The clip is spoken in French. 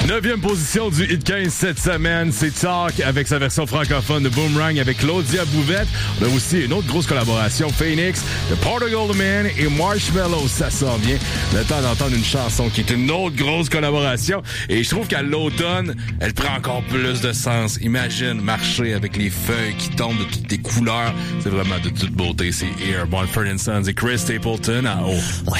9e position du Hit 15 cette semaine, c'est Talk avec sa version francophone de Boomerang avec Claudia Bouvette. On a aussi une autre grosse collaboration, Phoenix, The Portugal Man et Marshmello, ça sent bien. Le temps d'entendre une chanson qui est une autre grosse collaboration et je trouve qu'à l'automne, elle prend encore plus de sens. Imagine marcher avec les feuilles qui tombent de toutes les couleurs. C'est vraiment de toute beauté. C'est Air, Mumford & Sons et Chris Stapleton à haut.